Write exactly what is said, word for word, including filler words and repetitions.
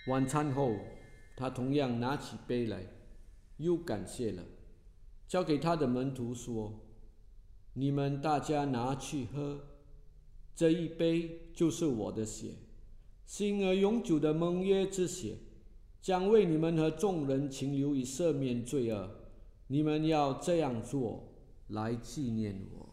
晚餐后，他同样拿起杯来，又感谢了，交给他的门徒说：“你们大家拿去喝，这一杯就是我的血，新而永久的盟约之血，将为你们和众人请留以赦免罪恶。你们要这样做，来纪念我。”